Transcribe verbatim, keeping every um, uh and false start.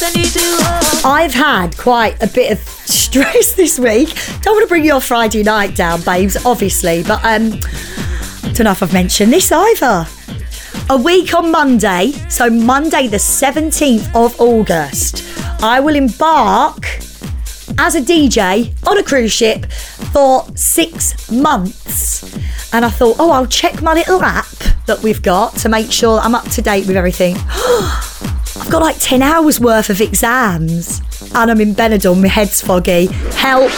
I've had quite a bit of stress this week. Don't want to bring your Friday night down, babes, obviously, but um, I don't know if I've mentioned this either. A week on Monday, so Monday the seventeenth of August, I will embark as a D J on a cruise ship for six months. And I thought, oh, I'll check my little app that we've got to make sure I'm up to date with everything. I've got like ten hours worth of exams and I'm in Benidorm, my head's foggy. Help